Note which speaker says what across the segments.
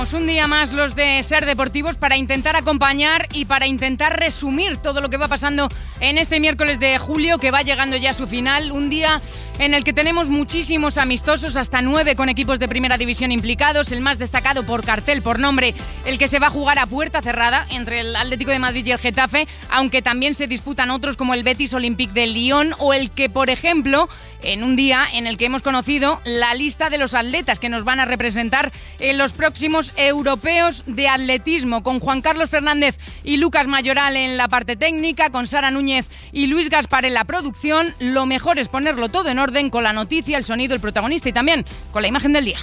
Speaker 1: estamos un día más los de Ser Deportivos para intentar acompañar y para intentar resumir todo lo que va pasando en este miércoles de julio, que va llegando ya a su final. Un día en el que tenemos muchísimos amistosos, hasta 9 con equipos de primera división implicados. El más destacado por cartel, por nombre, el que se va a jugar a puerta cerrada entre el Atlético de Madrid y el Getafe, aunque también se disputan otros como el Betis Olympique de Lyon o el que, por ejemplo, en un día en el que hemos conocido la lista de los atletas que nos van a representar en los próximos europeos de atletismo, con Juan Carlos Fernández y Lucas Mayoral en la parte técnica, con Sara Núñez y Luis Gaspar en la producción. Lo mejor es ponerlo todo en orden con la noticia, el sonido, el protagonista y también con la imagen del día.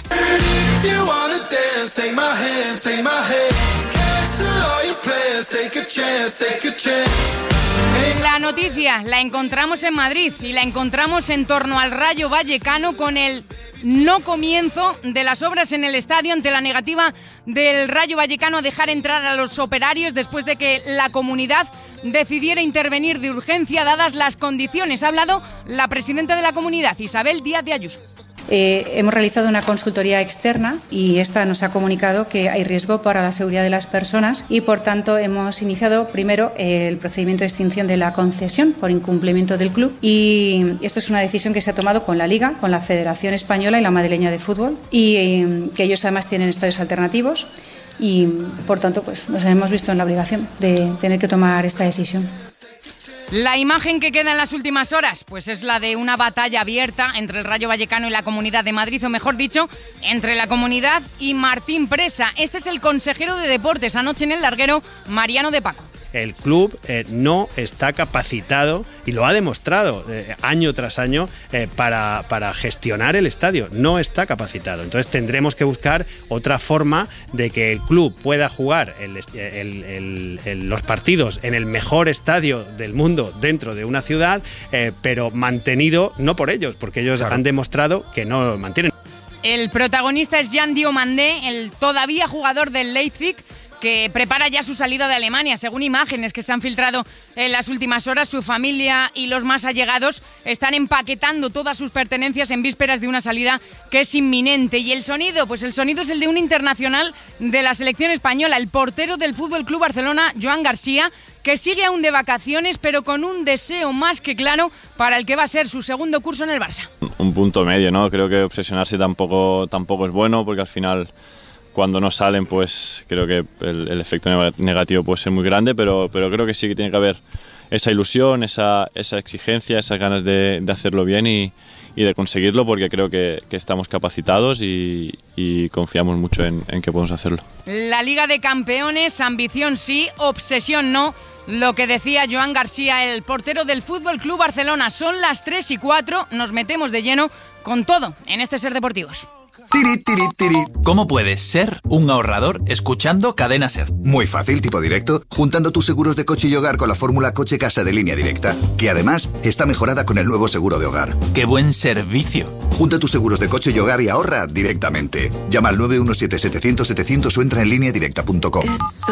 Speaker 1: La noticia la encontramos en Madrid y la encontramos en torno al Rayo Vallecano, con el no comienzo de las obras en el estadio ante la negativa del Rayo Vallecano a dejar entrar a los operarios después de que la comunidad decidiera intervenir de urgencia dadas las condiciones. Ha hablado la presidenta de la comunidad, Isabel Díaz de Ayuso.
Speaker 2: Hemos realizado una consultoría externa y esta nos ha comunicado que hay riesgo para la seguridad de las personas y, por tanto, hemos iniciado primero el procedimiento de extinción de la concesión por incumplimiento del club, y esto es una decisión que se ha tomado con la Liga, con la Federación Española y la Madrileña de Fútbol, y que ellos además tienen estadios alternativos y, por tanto, pues nos hemos visto en la obligación de tener que tomar esta decisión.
Speaker 1: La imagen que queda en las últimas horas, pues es la de una batalla abierta entre el Rayo Vallecano y la Comunidad de Madrid, o mejor dicho, entre la Comunidad y Martín Presa. Este es el consejero de Deportes anoche en el larguero, Mariano de Paco.
Speaker 3: El club no está capacitado, y lo ha demostrado año tras año, para gestionar el estadio. No está capacitado. Entonces tendremos que buscar otra forma de que el club pueda jugar los partidos en el mejor estadio del mundo dentro de una ciudad, pero mantenido no por ellos, porque ellos han demostrado que no lo mantienen.
Speaker 1: El protagonista es Jan Diomandé, el todavía jugador del Leipzig, que prepara ya su salida de Alemania. Según imágenes que se han filtrado en las últimas horas, su familia y los más allegados están empaquetando todas sus pertenencias en vísperas de una salida que es inminente. Y el sonido, pues el sonido es el de un internacional de la selección española, el portero del Fútbol Club Barcelona, Joan García, que sigue aún de vacaciones, pero con un deseo más que claro para el que va a ser su segundo curso en el Barça.
Speaker 4: Un punto medio, ¿no? Creo que obsesionarse tampoco es bueno, porque al final, cuando no salen, pues creo que el efecto negativo puede ser muy grande, pero creo que sí que tiene que haber esa ilusión, esa exigencia, esas ganas de hacerlo bien y de conseguirlo, porque creo que estamos capacitados y confiamos mucho en que podemos hacerlo.
Speaker 1: La Liga de Campeones, ambición sí, obsesión no. Lo que decía Joan García, el portero del Fútbol Club Barcelona. Son las 3:04, nos metemos de lleno con todo en este Ser Deportivos.
Speaker 5: Tiri, tiri, tiri. ¿Cómo puedes ser un ahorrador escuchando Cadena Ser?
Speaker 6: Muy fácil, tipo directo, juntando tus seguros de coche y hogar con la fórmula Coche Casa de Línea Directa, que además está mejorada con el nuevo seguro de hogar.
Speaker 5: ¡Qué buen servicio!
Speaker 6: Junta tus seguros de coche y hogar y ahorra directamente. Llama al 917-700-700 o entra en lineadirecta.com.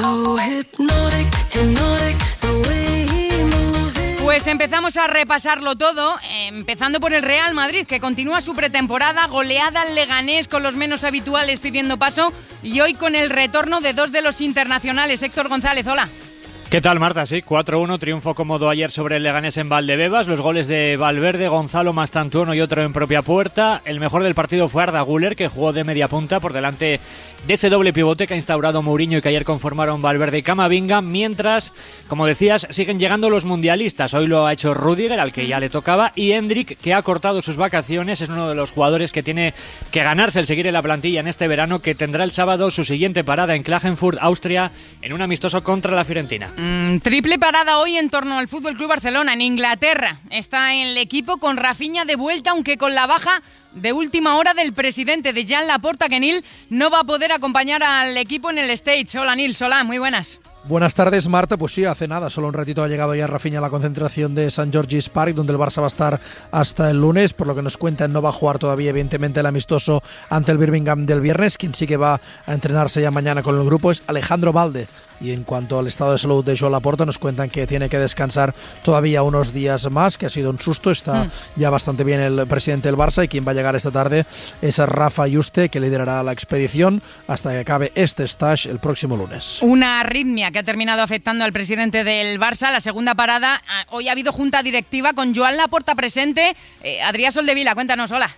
Speaker 1: Pues empezamos a repasarlo todo, empezando por el Real Madrid, que continúa su pretemporada, goleada al Leganés con los menos habituales pidiendo paso, y hoy con el retorno de dos de los internacionales. Héctor González, hola.
Speaker 7: ¿Qué tal, Marta? Sí, 4-1, triunfo cómodo ayer sobre el Leganés en Valdebebas. Los goles de Valverde, Gonzalo Mastantuono y otro en propia puerta. El mejor del partido fue Arda Güler, que jugó de media punta por delante de ese doble pivote que ha instaurado Mourinho y que ayer conformaron Valverde y Camavinga. Mientras, como decías, siguen llegando los mundialistas. Hoy lo ha hecho Rüdiger, al que ya le tocaba, y Endrick, que ha cortado sus vacaciones. Es uno de los jugadores que tiene que ganarse el seguir en la plantilla en este verano, que tendrá el sábado su siguiente parada en Klagenfurt, Austria, en un amistoso contra la Fiorentina.
Speaker 1: Triple parada hoy en torno al Fútbol Club Barcelona, en Inglaterra. Está en el equipo con Rafinha de vuelta, aunque con la baja de última hora del presidente, de Jan Laporta, que Nil no va a poder acompañar al equipo en el stage. Hola Nil, hola, muy buenas.
Speaker 8: Buenas tardes, Marta. Pues sí, hace nada, solo un ratito ha llegado ya Rafinha a la concentración de St. George's Park, donde el Barça va a estar hasta el lunes. Por lo que nos cuentan, no va a jugar todavía, evidentemente, el amistoso ante el Birmingham del viernes. Quien sí que va a entrenarse ya mañana con el grupo es Alejandro Balde, Y en cuanto al estado de salud de Joan Laporta, nos cuentan que tiene que descansar todavía unos días más, que ha sido un susto. Está ya bastante bien el presidente del Barça, y quien va a llegar esta tarde es Rafa Yuste, que liderará la expedición hasta que acabe este stage el próximo lunes.
Speaker 1: Una arritmia que ha terminado afectando al presidente del Barça. La segunda parada, hoy ha habido junta directiva con Joan Laporta presente. Adrià Soldevila, cuéntanos, hola.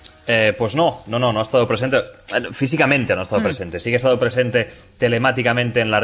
Speaker 9: Pues no ha estado presente. Físicamente no ha estado presente. Sí que ha estado presente telemáticamente en la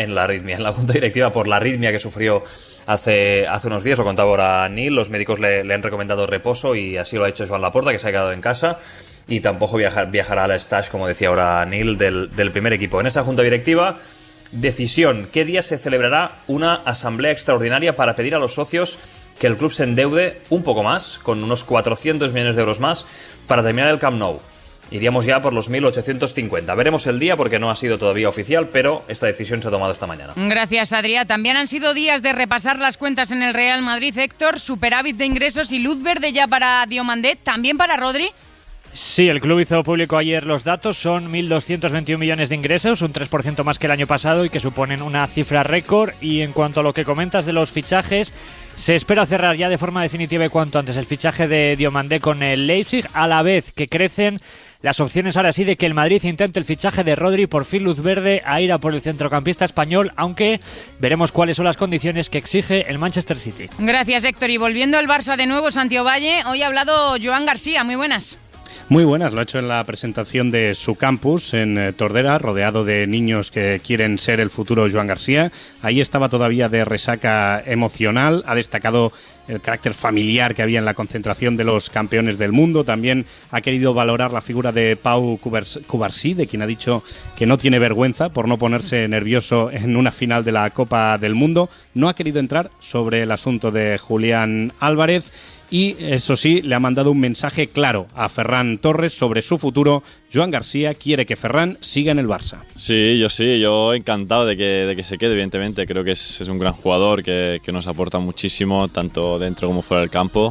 Speaker 9: junta directiva por la arritmia que sufrió hace unos días. Lo contaba ahora Neil. Los médicos le han recomendado reposo y así lo ha hecho Joan Laporta, que se ha quedado en casa. Y tampoco viajará al stage, como decía ahora Neil, del primer equipo. En esa junta directiva, decisión: ¿qué día se celebrará una asamblea extraordinaria para pedir a los socios que el club se endeude un poco más, con unos 400 millones de euros más, para terminar el Camp Nou? Iríamos ya por los 1.850. Veremos el día, porque no ha sido todavía oficial, pero esta decisión se ha tomado esta mañana.
Speaker 1: Gracias, Adrià. También han sido días de repasar las cuentas en el Real Madrid, Héctor. Superávit de ingresos y luz verde ya para Diomandé, también para Rodri.
Speaker 7: Sí, el club hizo público ayer los datos. Son 1.221 millones de ingresos, un 3% más que el año pasado, y que suponen una cifra récord. Y en cuanto a lo que comentas de los fichajes, se espera cerrar ya de forma definitiva y cuanto antes el fichaje de Diomandé con el Leipzig, a la vez que crecen las opciones ahora sí de que el Madrid intente el fichaje de Rodri. Por fin luz verde a ir a por el centrocampista español, aunque veremos cuáles son las condiciones que exige el Manchester City.
Speaker 1: Gracias, Héctor. Y volviendo al Barça de nuevo, Santiago Valle, hoy ha hablado Joan García. Muy buenas.
Speaker 10: Muy buenas, lo ha hecho en la presentación de su campus en Tordera, rodeado de niños que quieren ser el futuro Joan García. Ahí estaba todavía de resaca emocional, ha destacado el carácter familiar que había en la concentración de los campeones del mundo. También ha querido valorar la figura de Pau Cubarsí, de quien ha dicho que no tiene vergüenza por no ponerse nervioso en una final de la Copa del Mundo. No ha querido entrar sobre el asunto de Julián Álvarez. Y eso sí, le ha mandado un mensaje claro a Ferran Torres sobre su futuro. Joan García quiere que Ferran siga en el Barça.
Speaker 4: Sí, yo encantado de que se quede, evidentemente. Creo que es un gran jugador que nos aporta muchísimo, tanto dentro como fuera del campo.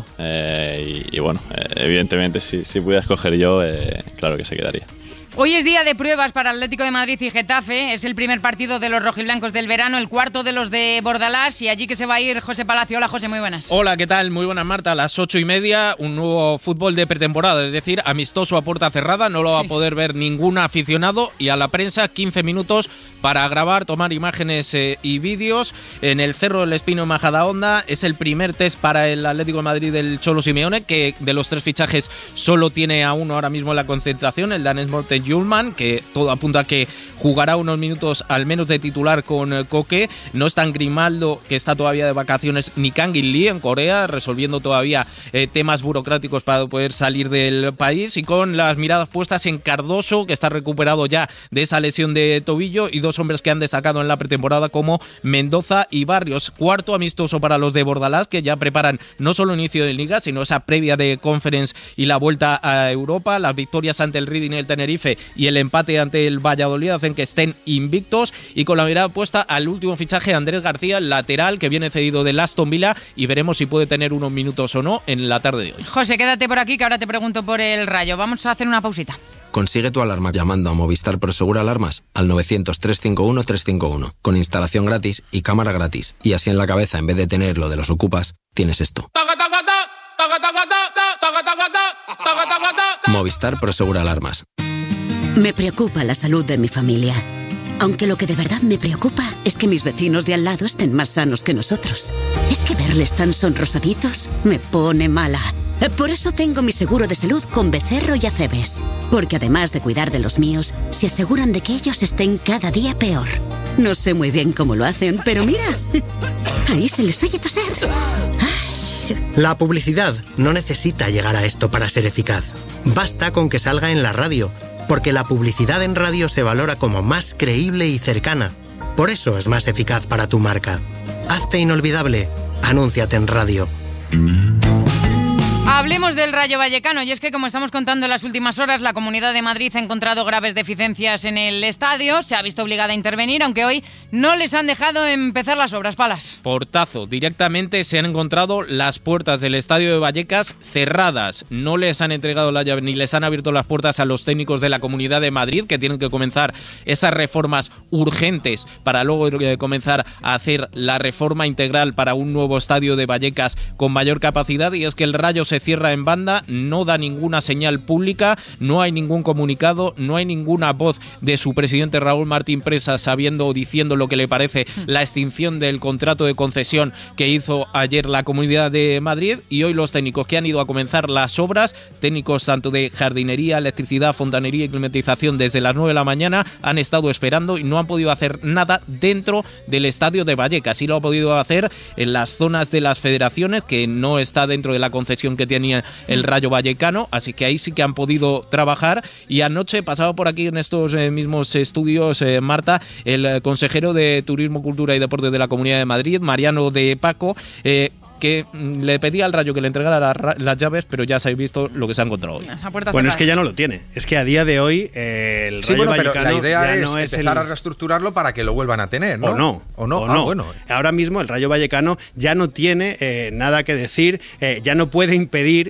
Speaker 4: Y bueno, evidentemente, si pudiera escoger yo, claro que se quedaría.
Speaker 1: Hoy es día de pruebas para Atlético de Madrid y Getafe. Es el primer partido de los rojiblancos del verano, el cuarto de los de Bordalás, y allí que se va a ir José Palacio. Hola, José, muy buenas.
Speaker 11: Hola, ¿qué tal? Muy buenas, Marta. A las 8:30, un nuevo fútbol de pretemporada, es decir, amistoso a puerta cerrada. No lo va a poder ver ningún aficionado, y a la prensa 15 minutos para grabar, tomar imágenes y vídeos en el Cerro del Espino en Majadahonda. Es el primer test para el Atlético de Madrid del Cholo Simeone, que de los 3 fichajes solo tiene a uno ahora mismo en la concentración, el danés Morten Hjulmand, que todo apunta a que jugará unos minutos al menos de titular con Koke. No están Grimaldo, que está todavía de vacaciones, ni Kangin Lee en Corea, resolviendo todavía temas burocráticos para poder salir del país, y con las miradas puestas en Cardoso, que está recuperado ya de esa lesión de tobillo, y 2 hombres que han destacado en la pretemporada como Mendoza y Barrios. Cuarto amistoso para los de Bordalás, que ya preparan no solo el inicio de Liga, sino esa previa de Conference y la vuelta a Europa. Las victorias ante el Reading y el Tenerife y el empate ante el Valladolid hacen que estén invictos, y con la mirada puesta al último fichaje, Andrés García, el lateral que viene cedido del Aston Villa, y veremos si puede tener unos minutos o no en la tarde de hoy.
Speaker 1: José, quédate por aquí, que ahora te pregunto por el Rayo. Vamos a hacer una pausita.
Speaker 12: Consigue tu alarma llamando a Movistar Prosegur Alarmas al 900-351-351, con instalación gratis y cámara gratis. Y así en la cabeza, en vez de tener lo de los ocupas, tienes esto. Movistar Prosegur Alarmas.
Speaker 13: Me preocupa la salud de mi familia. Aunque lo que de verdad me preocupa es que mis vecinos de al lado estén más sanos que nosotros. Es que verles tan sonrosaditos me pone mala. Por eso tengo mi seguro de salud con Becerro y Acebes. Porque además de cuidar de los míos, se aseguran de que ellos estén cada día peor. No sé muy bien cómo lo hacen, pero mira, ahí se les oye toser.
Speaker 14: La publicidad no necesita llegar a esto para ser eficaz. Basta con que salga en la radio, porque la publicidad en radio se valora como más creíble y cercana. Por eso es más eficaz para tu marca. Hazte inolvidable. Anúnciate en radio.
Speaker 1: Hablemos del Rayo Vallecano, y es que, como estamos contando en las últimas horas, la Comunidad de Madrid ha encontrado graves deficiencias en el estadio, se ha visto obligada a intervenir, aunque hoy no les han dejado empezar las obras. Palas.
Speaker 11: Portazo, directamente se han encontrado las puertas del estadio de Vallecas cerradas, no les han entregado la llave ni les han abierto las puertas a los técnicos de la Comunidad de Madrid, que tienen que comenzar esas reformas urgentes para luego comenzar a hacer la reforma integral para un nuevo estadio de Vallecas con mayor capacidad. Y es que el Rayo se cierra en banda, no da ninguna señal pública, no hay ningún comunicado, no hay ninguna voz de su presidente Raúl Martín Presa sabiendo o diciendo lo que le parece la extinción del contrato de concesión que hizo ayer la Comunidad de Madrid. Y hoy los técnicos que han ido a comenzar las obras, técnicos tanto de jardinería, electricidad, fontanería y climatización, desde las 9 de la mañana han estado esperando y no han podido hacer nada dentro del estadio de Vallecas. Sí lo ha podido hacer en las zonas de las federaciones, que no está dentro de la concesión que tenía el Rayo Vallecano, así que ahí sí que han podido trabajar. Y anoche pasaba por aquí en estos mismos estudios, Marta, el consejero de Turismo, Cultura y Deportes de la Comunidad de Madrid, Mariano de Paco, que le pedía al Rayo que le entregara las llaves, pero ya se ha visto lo que se ha encontrado hoy.
Speaker 3: Bueno, es que ya no lo tiene. Es que a día de hoy el Rayo Vallecano,
Speaker 15: la idea
Speaker 3: ya
Speaker 15: es
Speaker 3: no es
Speaker 15: empezar a reestructurarlo para que lo vuelvan a tener, ¿no?
Speaker 3: O no.
Speaker 15: Bueno.
Speaker 3: Ahora mismo el Rayo Vallecano ya no tiene nada que decir, ya no puede impedir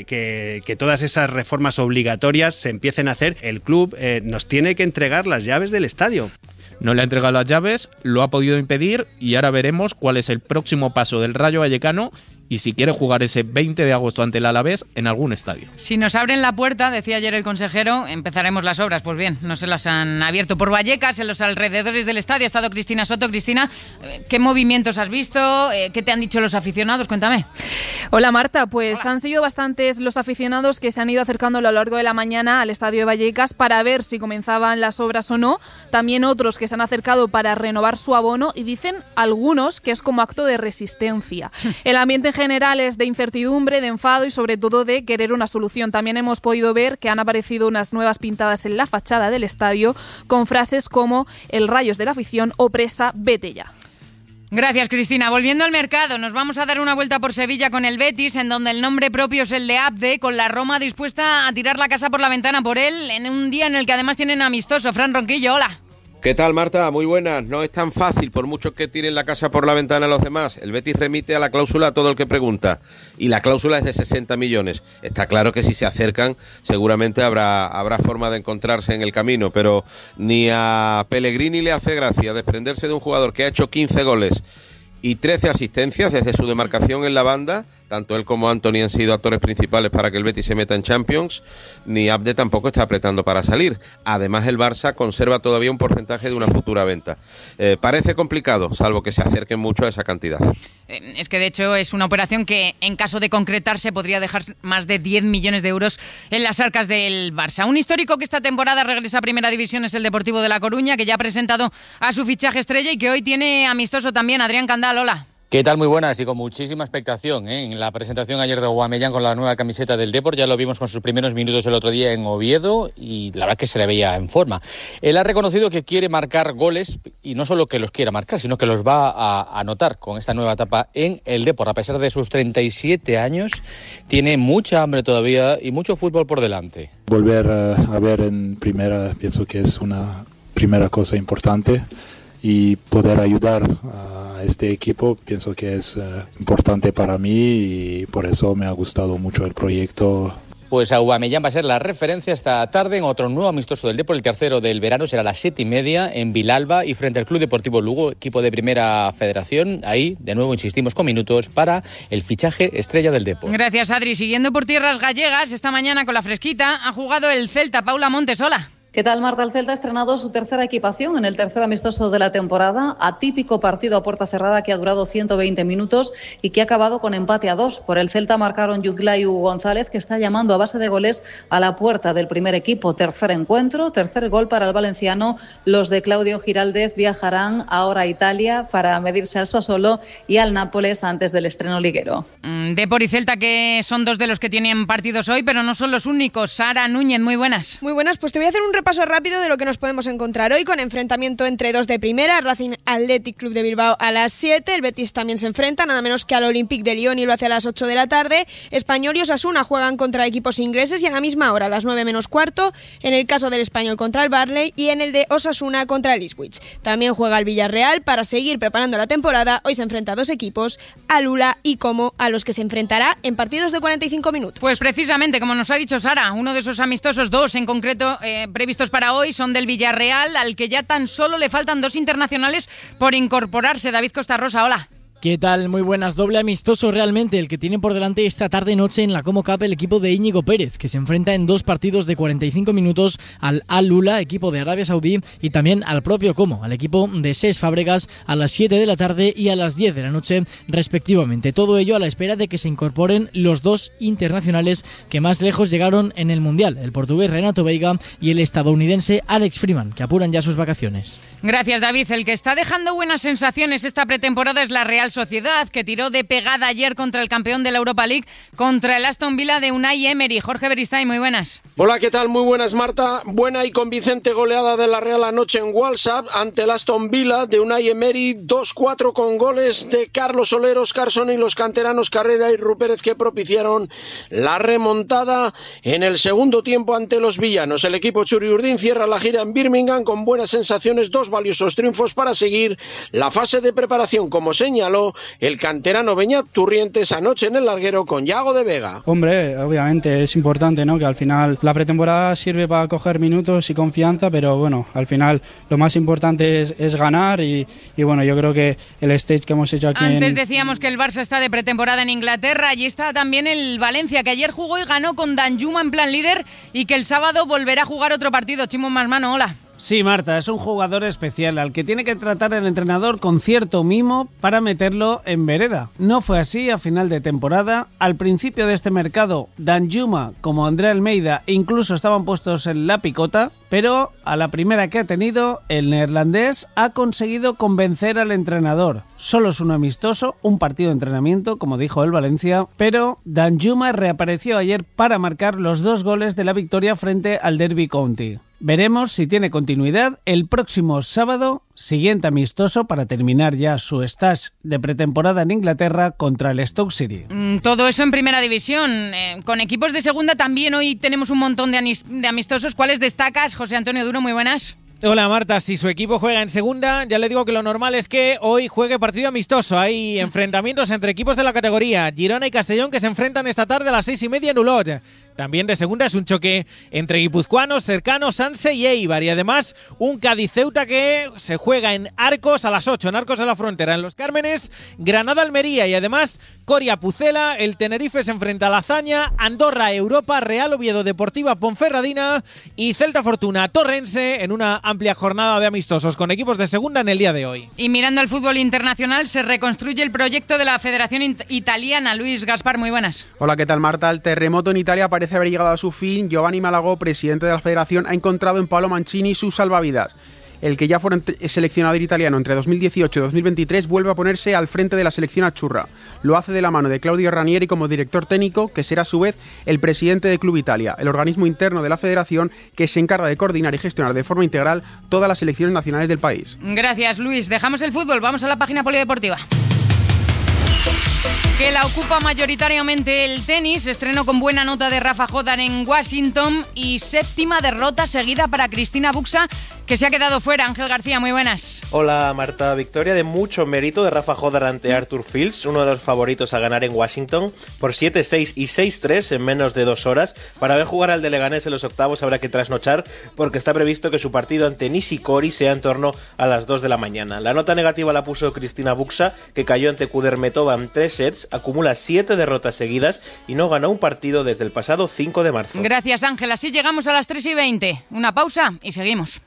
Speaker 3: que todas esas reformas obligatorias se empiecen a hacer. El club nos tiene que entregar las llaves del estadio.
Speaker 11: No le ha entregado las llaves, lo ha podido impedir, y ahora veremos cuál es el próximo paso del Rayo Vallecano y si quiere jugar ese 20 de agosto ante el Alavés en algún estadio.
Speaker 1: Si nos abren la puerta, decía ayer el consejero, empezaremos las obras. Pues bien, no se las han abierto. Por Vallecas, en los alrededores del estadio, ha estado Cristina Soto. Cristina, ¿qué movimientos has visto? ¿Qué te han dicho los aficionados? Cuéntame.
Speaker 16: Hola Marta, pues han sido bastantes los aficionados que se han ido acercando a lo largo de la mañana al estadio de Vallecas para ver si comenzaban las obras o no. También otros que se han acercado para renovar su abono, y dicen algunos que es como acto de resistencia. El ambiente en general es de incertidumbre, de enfado y sobre todo de querer una solución. También hemos podido ver que han aparecido unas nuevas pintadas en la fachada del estadio con frases como "el Rayo es de la afición" o "Presa, vete ya".
Speaker 1: Gracias, Cristina. Volviendo al mercado, nos vamos a dar una vuelta por Sevilla con el Betis, en donde el nombre propio es el de Abde, con la Roma dispuesta a tirar la casa por la ventana por él, en un día en el que además tienen amistoso. Fran Ronquillo, hola.
Speaker 17: ¿Qué tal, Marta? Muy buenas. No es tan fácil, por mucho que tiren la casa por la ventana a los demás. El Betis remite a la cláusula a todo el que pregunta, y la cláusula es de 60 millones. Está claro que si se acercan, seguramente habrá forma de encontrarse en el camino, pero ni a Pellegrini le hace gracia desprenderse de un jugador que ha hecho 15 goles y 13 asistencias desde su demarcación en la banda. Tanto él como Antony han sido actores principales para que el Betis se meta en Champions. Ni Abde tampoco está apretando para salir. Además, el Barça conserva todavía un porcentaje de una futura venta. Parece complicado, salvo que se acerquen mucho a esa cantidad.
Speaker 1: Es que de hecho es una operación que, en caso de concretarse, podría dejar más de 10 millones de euros en las arcas del Barça. Un histórico que esta temporada regresa a Primera División es el Deportivo de La Coruña, que ya ha presentado a su fichaje estrella y que hoy tiene amistoso también. Adrián Candal, hola.
Speaker 18: ¿Qué tal? Muy buenas, y con muchísima expectación, en la presentación ayer de Aubameyang con la nueva camiseta del Depor. Ya lo vimos con sus primeros minutos el otro día en Oviedo y la verdad es que se le veía en forma. Él ha reconocido que quiere marcar goles, y no solo que los quiera marcar, sino que los va a anotar con esta nueva etapa en el Depor. A pesar de sus 37 años, tiene mucha hambre todavía y mucho fútbol por delante.
Speaker 19: Volver a ver en primera, pienso que es una primera cosa importante, y poder ayudar a este equipo pienso que es importante para mí, y por eso me ha gustado mucho el proyecto.
Speaker 18: Pues Aubameyang va a ser la referencia esta tarde en otro nuevo amistoso del Depor. El tercero del verano será a las 7:30 en Vilalba y frente al Club Deportivo Lugo, equipo de Primera Federación. Ahí, de nuevo, insistimos con minutos para el fichaje estrella del Depor.
Speaker 1: Gracias, Adri. Siguiendo por tierras gallegas, esta mañana con la fresquita ha jugado el Celta. Paula Montes, hola.
Speaker 20: ¿Qué tal, Marta? El Celta ha estrenado su tercera equipación en el tercer amistoso de la temporada. Atípico partido a puerta cerrada que ha durado 120 minutos y que ha acabado con empate a 2. Por el Celta marcaron Yuzlai y Hugo González, que está llamando a base de goles a la puerta del primer equipo. Tercer encuentro, tercer gol para el valenciano. Los de Claudio Giraldez viajarán ahora a Italia para medirse al Sassuolo y al Nápoles antes del estreno liguero.
Speaker 1: Depor y Celta, que son dos de los que tienen partidos hoy, pero no son los únicos. Sara Núñez, muy buenas.
Speaker 21: Muy buenas, pues te voy a hacer un repaso repaso rápido de lo que nos podemos encontrar hoy, con enfrentamiento entre dos de primera, Racing Athletic Club de Bilbao a las 7, el Betis también se enfrenta nada menos que al Olympique de Lyon y lo hace a las 8 de la tarde, Español y Osasuna juegan contra equipos ingleses y a la misma hora, a las 9 menos cuarto, en el caso del Español contra el Burnley y en el de Osasuna contra el Ipswich. También juega el Villarreal para seguir preparando la temporada, hoy se enfrenta a dos equipos, al Ula y Como, a los que se enfrentará en partidos de 45 minutos.
Speaker 1: Pues precisamente, como nos ha dicho Sara, uno de esos amistosos, dos en concreto, previstos para hoy, son del Villarreal, al que ya tan solo le faltan dos internacionales por incorporarse. David Costa Rosa, hola.
Speaker 22: ¿Qué tal? Muy buenas. Doble amistoso realmente el que tiene por delante esta tarde-noche en la Como Cup el equipo de Íñigo Pérez, que se enfrenta en dos partidos de 45 minutos al Al-Ula, equipo de Arabia Saudí, y también al propio Como, al equipo de Cesc Fábregas, a las 7 de la tarde y a las 10 de la noche respectivamente. Todo ello a la espera de que se incorporen los dos internacionales que más lejos llegaron en el Mundial, el portugués Renato Veiga y el estadounidense Alex Freeman, que apuran ya sus vacaciones.
Speaker 1: Gracias, David. El que está dejando buenas sensaciones esta pretemporada es la Real Sociedad, que tiró de pegada ayer contra el campeón de la Europa League, contra el Aston Villa de Unai Emery. Jorge Beristain, muy buenas.
Speaker 23: Hola, ¿qué tal? Muy buenas, Marta. Buena y convincente goleada de la Real anoche en Walsall ante el Aston Villa de Unai Emery, 2-4 con goles de Carlos Soler, Óscarson y los canteranos Carrera y Rupérez, que propiciaron la remontada en el segundo tiempo ante los villanos. El equipo Churiurdín cierra la gira en Birmingham con buenas sensaciones, dos valiosos triunfos para seguir la fase de preparación, como señaló el canterano Beñat Turrientes anoche en el larguero con Yago de Vega.
Speaker 24: Hombre, obviamente es importante, ¿no?, que al final la pretemporada sirve para coger minutos y confianza, pero bueno, al final lo más importante es ganar y bueno, yo creo que el stage que hemos hecho aquí
Speaker 1: Antes decíamos que el Barça está de pretemporada en Inglaterra, allí está también el Valencia, que ayer jugó y ganó con Danjuma en plan líder y que el sábado volverá a jugar otro partido. Chimo Masmano, hola.
Speaker 25: Sí, Marta, es un jugador especial al que tiene que tratar el entrenador con cierto mimo para meterlo en vereda. No fue así a final de temporada. Al principio de este mercado, Danjuma como André Almeida incluso estaban puestos en la picota, pero a la primera que ha tenido, el neerlandés ha conseguido convencer al entrenador. Solo es un amistoso, un partido de entrenamiento, como dijo el Valencia, pero Danjuma reapareció ayer para marcar los dos goles de la victoria frente al Derby County. Veremos si tiene continuidad el próximo sábado, siguiente amistoso para terminar ya su stage de pretemporada en Inglaterra contra el Stoke City.
Speaker 1: Todo eso en primera división. Con equipos de segunda también hoy tenemos un montón de amistosos. ¿Cuáles destacas? José Antonio Duro, muy buenas.
Speaker 11: Hola Marta, si su equipo juega en segunda, ya le digo que lo normal es que hoy juegue partido amistoso. Hay enfrentamientos entre equipos de la categoría, Girona y Castellón, que se enfrentan esta tarde a las 6:30 en Olot. También de segunda es un choque entre guipuzcoanos, cercanos, Sanse y Eibar. Y además un Cádiz-Ceuta que se juega en Arcos a las 8, en Arcos de la Frontera. En Los Cármenes, Granada-Almería. Y además Coria-Pucela, el Tenerife se enfrenta a la Hazaña, Andorra-Europa, Real Oviedo Deportiva-Ponferradina y Celta-Fortuna Torrense en una amplia jornada de amistosos con equipos de segunda en el día de hoy.
Speaker 1: Y mirando al fútbol internacional, se reconstruye el proyecto de la Federación Italiana. Luis Gaspar, muy buenas.
Speaker 26: Hola, ¿qué tal, Marta? El terremoto en Italia parece haber llegado a su fin. Giovanni Malagò, presidente de la Federación, ha encontrado en Paolo Mancini su salvavidas. El que ya fuera seleccionador italiano entre 2018 y 2023 vuelve a ponerse al frente de la selección azzurra. Lo hace de la mano de Claudio Ranieri como director técnico, que será a su vez el presidente de Club Italia, el organismo interno de la federación que se encarga de coordinar y gestionar de forma integral todas las selecciones nacionales del país.
Speaker 1: Gracias, Luis. Dejamos el fútbol, vamos a la página polideportiva, que la ocupa mayoritariamente el tenis. Estrenó con buena nota de Rafa Jodar en Washington y séptima derrota seguida para Cristina Buxa, que se ha quedado fuera. Ángel García, muy buenas.
Speaker 27: Hola Marta, victoria de mucho mérito de Rafa Jodar ante Arthur Fields, uno de los favoritos a ganar en Washington, por 7-6 y 6-3 en menos de 2 horas. Para ver jugar al de Leganés en los octavos habrá que trasnochar, porque está previsto que su partido ante Nishikori sea en torno a las 2 de la mañana. La nota negativa la puso Cristina Buxa, que cayó ante Kudermetova en 3 sets, acumula 7 derrotas seguidas y no ganó un partido desde el pasado 5 de marzo.
Speaker 1: Gracias, Ángel. Así llegamos a las 3:20. Una pausa y seguimos.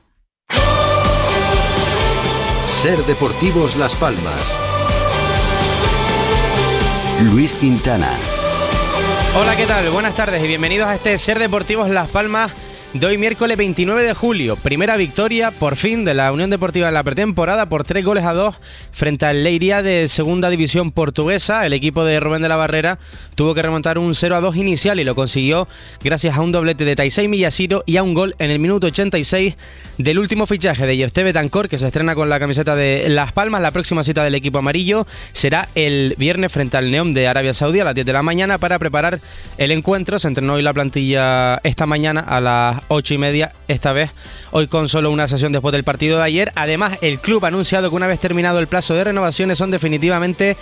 Speaker 28: Ser Deportivos Las Palmas. Luis Quintana.
Speaker 29: Hola, ¿qué tal? Buenas tardes y bienvenidos a este Ser Deportivos Las Palmas
Speaker 2: de hoy miércoles 29 de julio. Primera victoria, por fin, de la Unión Deportiva en la pretemporada por 3-2 frente al Leiria de segunda división portuguesa. El equipo de Rubén de la Barrera tuvo que remontar un 0-2 inicial y lo consiguió gracias a un doblete de Taisei Miyashiro y a un gol en el minuto 86 del último fichaje de Yefté Betancor, que se estrena con la camiseta de Las Palmas. La próxima cita del equipo amarillo será el viernes frente al Neom de Arabia Saudí a las 10 de la mañana para preparar el encuentro. Se entrenó hoy la plantilla esta mañana a las 8:30, esta vez hoy con solo una sesión después del partido de ayer. Además, el club ha anunciado que una vez terminado el plazo de renovaciones son definitivamente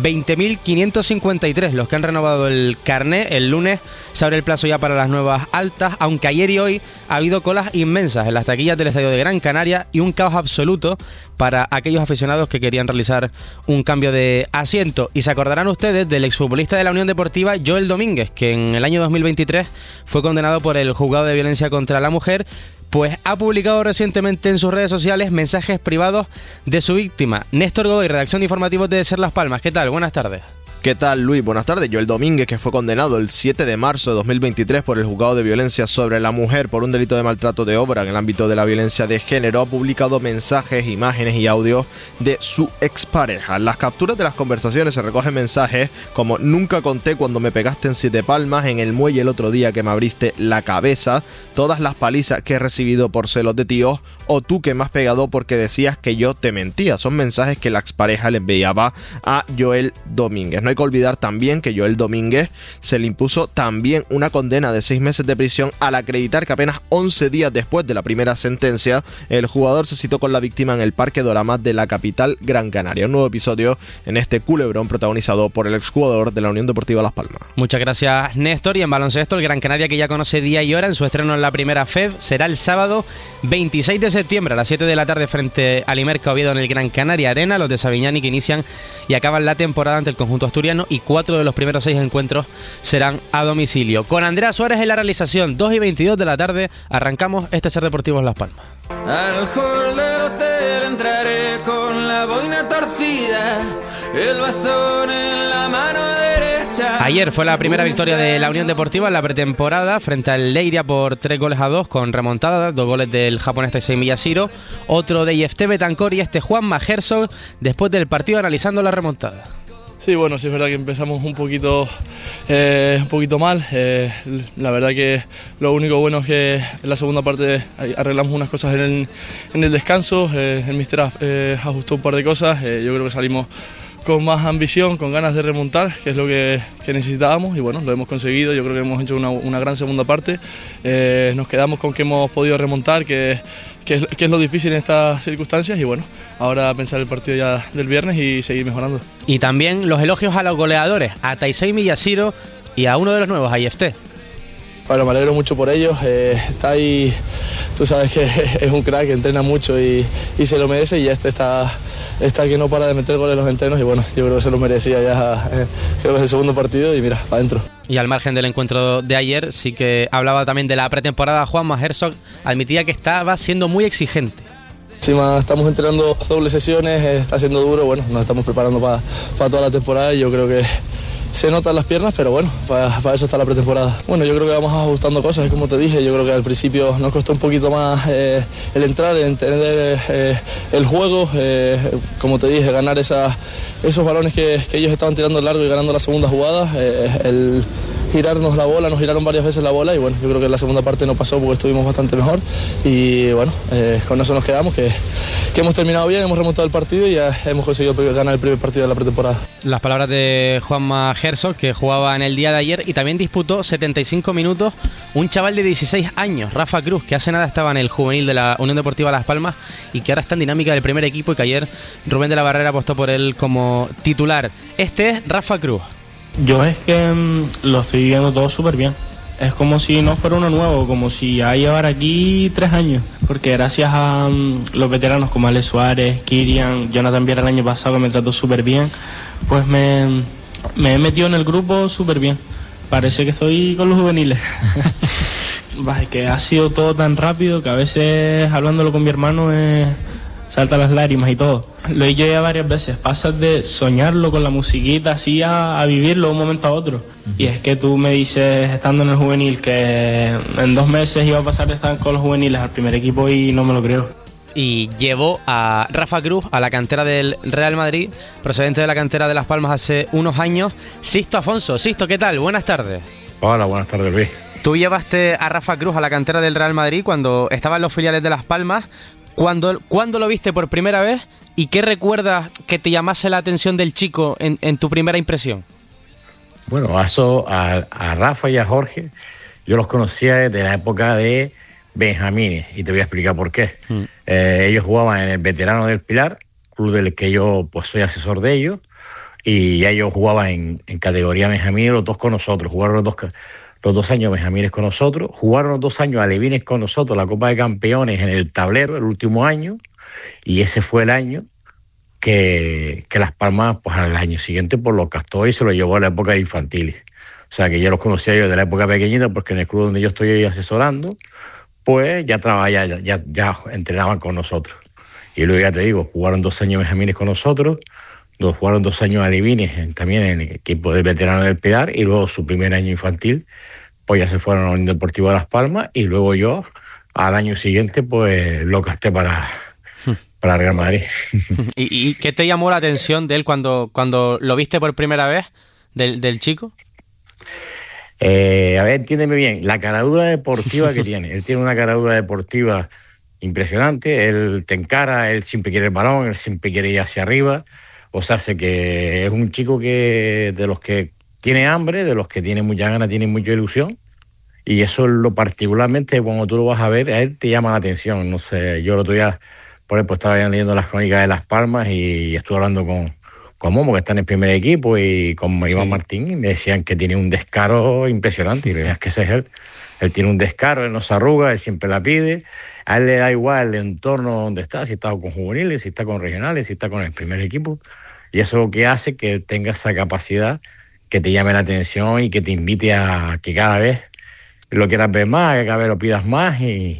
Speaker 2: 20.553 los que han renovado el carné. El lunes se abre el plazo ya para las nuevas altas, aunque ayer y hoy ha habido colas inmensas en las taquillas del estadio de Gran Canaria y un caos absoluto para aquellos aficionados que querían realizar un cambio de asiento. Y se acordarán ustedes del exfutbolista de la Unión Deportiva Joel Domínguez, que en el año 2023 fue condenado por el juzgado de violencia contra la mujer, pues ha publicado recientemente en sus redes sociales mensajes privados de su víctima. Néstor Godoy, redacción de informativos de Ser Las Palmas. ¿Qué tal? Buenas tardes.
Speaker 4: ¿Qué tal, Luis? Buenas tardes. Joel Domínguez, que fue condenado el 7 de marzo de 2023 por el juzgado de violencia sobre la mujer por un delito de maltrato de obra en el ámbito de la violencia de género, ha publicado mensajes, imágenes y audios de su expareja. En las capturas de las conversaciones se recogen mensajes como: nunca conté cuando me pegaste en 7 Palmas, en el muelle el otro día que me abriste la cabeza, todas las palizas que he recibido por celos de tíos, o tú que me has pegado porque decías que yo te mentía. Son mensajes que la expareja le enviaba a Joel Domínguez. No hay que olvidar también que Joel Domínguez se le impuso también una condena de 6 meses de prisión al acreditar que apenas 11 días después de la primera sentencia, el jugador se citó con la víctima en el Parque Doramat de la capital Gran Canaria. Un nuevo episodio en este culebrón protagonizado por el exjugador de la Unión Deportiva Las Palmas.
Speaker 2: Muchas gracias, Néstor. Y en baloncesto, el Gran Canaria, que ya conoce día y hora en su estreno en la primera FED, será el sábado 26 de septiembre a las 7 de la tarde frente al Imerca Oviedo en el Gran Canaria Arena. Los de Savignani, que inician y acaban la temporada ante el conjunto asturiano, y 4 de los primeros 6 encuentros serán a domicilio. Con Andrea Suárez en la realización, 2:22 de la tarde, arrancamos este Ser Deportivos Las Palmas.
Speaker 5: Al hall del hotel entraré con la boina torcida, el bastón en la mano derecha.
Speaker 2: Ayer fue la primera victoria de la Unión Deportiva en la pretemporada frente al Leiria por 3-2 con remontada, 2 goles del japonés Taisei Miyashiro, otro de Yefté Betancor y Juanma Herzog después del partido analizando la remontada.
Speaker 6: Sí, bueno, sí es verdad que empezamos un poquito mal. La verdad que lo único bueno es que en la segunda parte arreglamos unas cosas en el descanso. El míster ajustó un par de cosas. Yo creo que salimos con más ambición, con ganas de remontar, que es lo que necesitábamos, y bueno, lo hemos conseguido. Yo creo que hemos hecho una gran segunda parte. Nos quedamos con que hemos podido remontar, que es lo difícil en estas circunstancias, y bueno, ahora pensar el partido ya del viernes y seguir mejorando.
Speaker 2: Y también los elogios a los goleadores, a Taisei Miyashiro y a uno de los nuevos, a Yefté.
Speaker 6: Bueno, me alegro mucho por ellos. Está ahí, tú sabes que es un crack, entrena mucho y se lo merece, y está que no para de meter goles en los entrenos, y bueno, yo creo que se lo merecía ya, creo que es el segundo partido, y mira, para adentro.
Speaker 2: Y al margen del encuentro de ayer, sí que hablaba también de la pretemporada. Juanma Herzog admitía que estaba siendo muy exigente.
Speaker 6: Encima estamos entrenando dobles sesiones, está siendo duro, bueno, nos estamos preparando para toda la temporada, y yo creo que se notan las piernas, pero bueno, para eso está la pretemporada. Bueno, yo creo que vamos ajustando cosas, como te dije. Yo creo que al principio nos costó un poquito más el entrar, el entender el juego, como te dije, ganar esos balones que ellos estaban tirando largo y ganando la segunda jugada, el girarnos la bola, nos giraron varias veces la bola, y bueno, yo creo que en la segunda parte no pasó porque estuvimos bastante mejor, y bueno, con eso nos quedamos, que hemos terminado bien, hemos remontado el partido y ya hemos conseguido ganar el primer partido de la pretemporada.
Speaker 2: Las palabras de Juanma Herzog, que jugaba en el día de ayer y también disputó 75 minutos un chaval de 16 años, Rafa Cruz, que hace nada estaba en el juvenil de la Unión Deportiva Las Palmas y que ahora está en dinámica del primer equipo, y que ayer Rubén de la Barrera apostó por él como titular. Este es Rafa Cruz.
Speaker 7: Yo es que lo estoy viendo todo súper bien. Es como si no fuera uno nuevo, como si ya llevara aquí 3 años. Porque gracias a los veteranos como Alex Suárez, Kirian, Jonathan Viera el año pasado, que me trató súper bien, pues me he metido en el grupo súper bien. Parece que estoy con los juveniles. Es que ha sido todo tan rápido que a veces, hablándolo con mi hermano, salta las lágrimas y todo. Lo he hecho ya varias veces, pasas de soñarlo con la musiquita así a vivirlo de un momento a otro. Y es que tú me dices, estando en el juvenil, que en 2 meses iba a pasar de estar con los juveniles al primer equipo y no me lo creo.
Speaker 2: Y llevó a Rafa Cruz a la cantera del Real Madrid, procedente de la cantera de Las Palmas hace unos años. Sixto Afonso. Sixto, ¿qué tal? Buenas tardes.
Speaker 3: Hola, buenas tardes, Luis.
Speaker 2: Tú llevaste a Rafa Cruz a la cantera del Real Madrid cuando estaba en los filiales de Las Palmas. ¿Cuándo lo viste por primera vez? ¿Y qué recuerdas que te llamase la atención del chico en tu primera impresión?
Speaker 3: Bueno, a Rafa y a Jorge yo los conocía desde la época de Benjamines, y te voy a explicar por qué. Ellos jugaban en el Veterano del Pilar, club del que yo pues soy asesor de ellos, y ellos jugaban en categoría Benjamines, los dos con nosotros. Jugaron los 2 años Benjamines con nosotros, jugaron los 2 años alevines con nosotros, la Copa de Campeones en el tablero, el último año, y ese fue el año que Las Palmas, pues al año siguiente, pues lo captó y se lo llevó a la época de infantiles. O sea que ya los conocía yo de la época pequeñita, porque en el club donde yo estoy asesorando, pues ya entrenaban con nosotros. Y luego ya te digo, jugaron 2 años Benjamines con nosotros, jugaron 2 años alevines también en el equipo del Veterano del Pilar, y luego su primer año infantil, pues ya se fueron a la Unión Deportiva de Las Palmas, y luego yo, al año siguiente, pues lo casté para Real Madrid.
Speaker 2: ¿Y qué te llamó la atención de él cuando lo viste por primera vez, del chico?
Speaker 3: A ver, entiéndeme bien, la caradura deportiva que tiene. Él tiene una caradura deportiva impresionante, él te encara, él siempre quiere el balón, él siempre quiere ir hacia arriba. O sea, sé que es un chico de los que tiene hambre, de los que tiene mucha gana, tiene mucha ilusión. Y eso lo particularmente, cuando tú lo vas a ver, a él te llama la atención. No sé, yo el otro día, por ejemplo, estaba leyendo las crónicas de Las Palmas y estuve hablando con Momo, que está en el primer equipo, y con Iván Martín, y me decían que tiene un descaro impresionante. Y le decían que ese es él. Él tiene un descaro, él no se arruga, él siempre la pide. A él le da igual el entorno donde está, si está con juveniles, si está con regionales, si está con el primer equipo. Y eso es lo que hace que él tenga esa capacidad que te llame la atención y que te invite a que cada vez lo quieras ver más, que cada vez lo pidas más. Y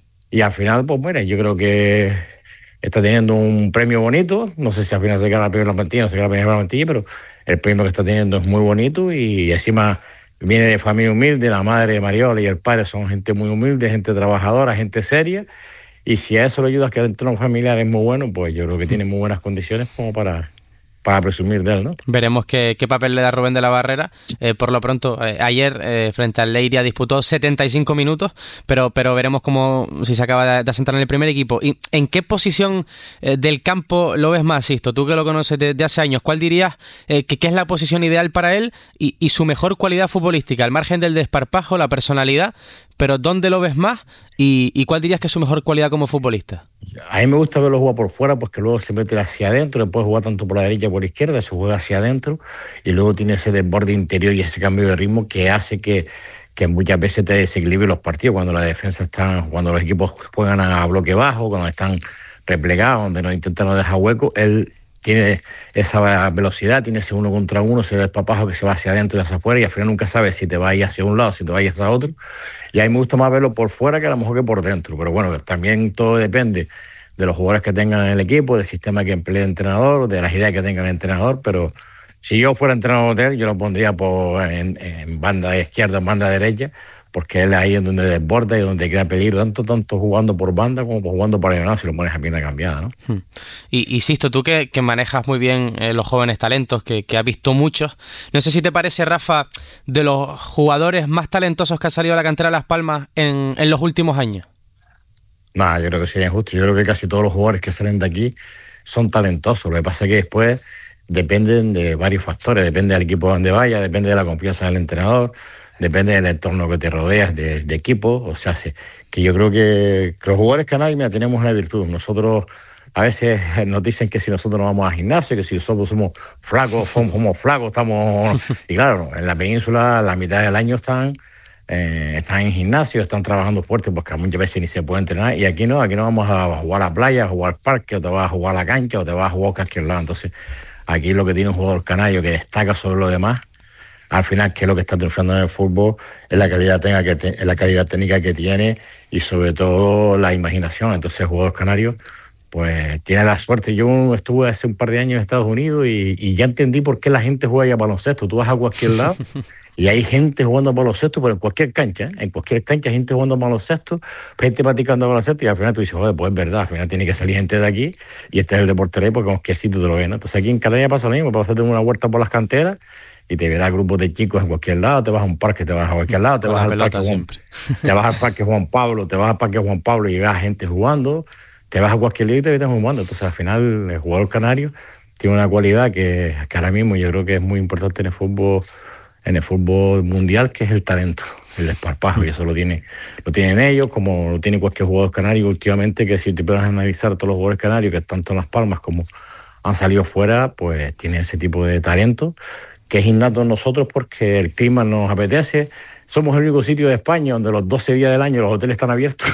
Speaker 3: al final, pues mira, yo creo que está teniendo un premio bonito. No sé si al final se queda la primera plantilla, no se queda la primera plantilla, pero el premio que está teniendo es muy bonito, y encima viene de familia humilde. La madre de Mariola y el padre son gente muy humilde, gente trabajadora, gente seria, y si a eso le ayudas que el entorno familiar es muy bueno, pues yo creo que tiene muy buenas condiciones como para presumir de él, ¿no? Veremos qué papel le da Rubén de la Barrera. Por lo pronto, ayer frente al Leiria disputó 75 minutos, pero veremos si se acaba de asentar en el primer equipo. ¿Y en qué posición del campo lo ves más, Sixto? Tú que lo conoces desde hace años, ¿cuál dirías que es la posición ideal para él y su mejor cualidad futbolística, al margen del desparpajo, la personalidad? Pero ¿dónde lo ves más y cuál dirías que es su mejor cualidad como futbolista? A mí me gusta verlo jugar por fuera, porque luego se mete hacia adentro, después juega tanto por la derecha como por la izquierda, se juega hacia adentro, y luego tiene ese desborde interior y ese cambio de ritmo que hace que muchas veces te desequilibre los partidos, cuando la defensa cuando los equipos juegan a bloque bajo, cuando están replegados, donde no intentan no dejar hueco. Él tiene esa velocidad, tiene ese 1 contra 1, ese despapajo que se va hacia adentro y hacia afuera, y al final nunca sabes si te va a ir hacia un lado, si te va a ir hacia otro. Y a mí me gusta más verlo por fuera que a lo mejor que por dentro. Pero bueno, también todo depende de los jugadores que tengan en el equipo, del sistema que emplee el entrenador, de las ideas que tenga el entrenador. Pero si yo fuera entrenador de él, yo lo pondría en banda izquierda, en banda derecha, porque él ahí es donde desborda y donde crea peligro, tanto jugando por banda como jugando por diagonal, si lo pones a pierna cambiada, ¿no? Y Sixto, tú que manejas muy bien los jóvenes talentos, que has visto muchos, no sé si te parece, Rafa, de los jugadores más talentosos que ha salido a la cantera de Las Palmas en los últimos años. No, yo creo que sería injusto. Yo creo que casi todos los jugadores que salen de aquí son talentosos. Lo que pasa es que después dependen de varios factores. Depende del equipo donde vaya, depende de la confianza del entrenador, depende del entorno que te rodeas de equipo. O sea, que yo creo que los jugadores canarios tenemos una virtud. Nosotros a veces nos dicen que si nosotros no vamos al gimnasio, que si nosotros somos flacos, estamos... Y claro, en la península la mitad del año están en gimnasio, están trabajando fuerte, porque muchas veces ni se puede entrenar. Y aquí no vamos a jugar a la playa, a jugar al parque, o te vas a jugar a la cancha, o te vas a jugar a cualquier lado. Entonces, aquí lo que tiene un jugador canario que destaca sobre lo demás, al final, que es lo que está triunfando en el fútbol, es la calidad técnica que tiene, y sobre todo la imaginación. Entonces, el jugador canario pues tiene la suerte. Yo estuve hace un par de años en Estados Unidos y ya entendí por qué la gente juega ya baloncesto. Tú vas a cualquier lado y hay gente jugando baloncesto, pero en cualquier cancha, ¿eh? En cualquier cancha hay gente jugando baloncesto, gente practicando baloncesto, y al final tú dices, joder, pues es verdad, al final tiene que salir gente de aquí y este es el deporte rey, porque en cualquier sitio te lo ven, ¿no? Entonces aquí en Cataluña pasa lo mismo, vas a hacer una vuelta por las canteras y te verás grupos de chicos en cualquier lado, te vas a un parque, te vas a cualquier lado, te vas al parque Juan Pablo y ves a gente jugando, te vas a cualquier lado y te ves jugando. Entonces al final el jugador canario tiene una cualidad que ahora mismo yo creo que es muy importante en el fútbol mundial, que es el talento, el desparpajo, y eso lo tienen ellos, como lo tiene cualquier jugador canario últimamente, que si te puedes analizar todos los jugadores canarios que tanto en Las Palmas como han salido fuera, pues tienen ese tipo de talento que es innato en nosotros porque el clima nos apetece. Somos el único sitio de España donde los 12 días del año los hoteles están abiertos.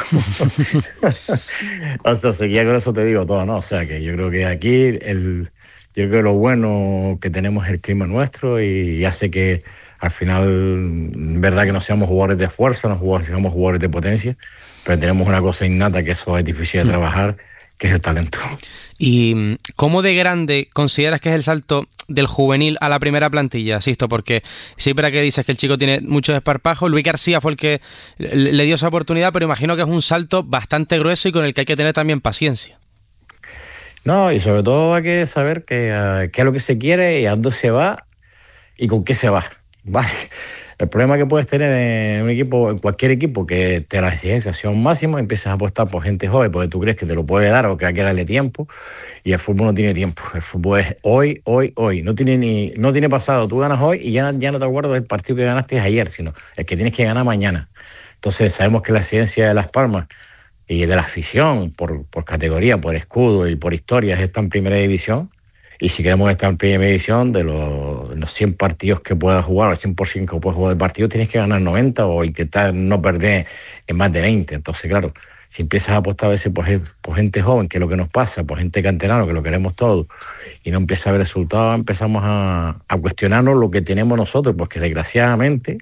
Speaker 3: O sea, seguía con eso te digo todo, ¿no? O sea, que yo creo que aquí yo creo que lo bueno que tenemos es el clima nuestro y hace que al final, en verdad, que no seamos jugadores de fuerza, no seamos jugadores de potencia, pero tenemos una cosa innata que eso es difícil de trabajar, que es el talento.
Speaker 2: ¿Y cómo de grande consideras que es el salto del juvenil a la primera plantilla, Sisto? Porque sí, es verdad que dices que el chico tiene mucho desparpajo. Luis García fue el que le dio esa oportunidad, pero imagino que es un salto bastante grueso y con el que hay que tener también paciencia.
Speaker 3: No, y sobre todo hay que saber qué es lo que se quiere y a dónde se va y con qué se va. Vale. El problema que puedes tener en un equipo, en cualquier equipo, que te las exigencias son máximas, empiezas a apostar por gente joven porque tú crees que te lo puede dar o que hay que darle tiempo, y el fútbol no tiene tiempo. El fútbol es hoy. No tiene pasado. Tú ganas hoy y ya no te acuerdas del partido que ganaste ayer, sino el que tienes que ganar mañana. Entonces sabemos que la exigencia de Las Palmas y de la afición por categoría, por escudo y por historias está en primera división. Y si queremos estar en primera división, de los 100 partidos que puedas jugar, al 100% que puedas jugar de partidos, tienes que ganar 90 o intentar no perder en más de 20. Entonces, claro, si empiezas a apostar a veces por gente joven, que es lo que nos pasa, por gente canterano, que lo queremos todo, y no empieza a ver resultados, empezamos a cuestionarnos lo que tenemos nosotros, porque desgraciadamente,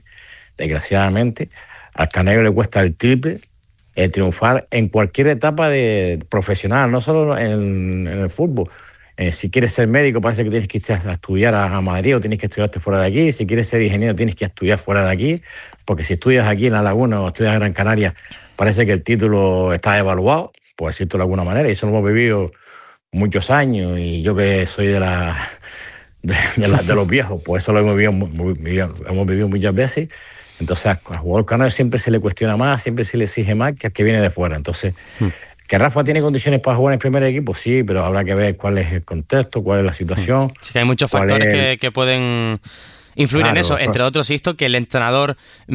Speaker 3: al canario le cuesta el triple triunfar en cualquier etapa profesional, no solo en el fútbol. Si quieres ser médico, parece que tienes que ir a estudiar a Madrid o tienes que estudiarte fuera de aquí. Si quieres ser ingeniero, tienes que estudiar fuera de aquí, porque si estudias aquí en La Laguna o estudias en Gran Canaria, parece que el título está evaluado, por decirlo de alguna manera, y eso lo hemos vivido muchos años, y yo que soy de los viejos, pues eso lo hemos vivido muchas veces. Entonces al jugador canario siempre se le cuestiona más, siempre se le exige más que al que viene de fuera. Entonces... ¿Que Rafa tiene condiciones para jugar en el primer equipo? Sí, pero habrá que ver cuál es el contexto, cuál es la situación.
Speaker 2: Sí, que hay muchos factores que pueden influir en eso. Entre otros, Sisto, que el entrenador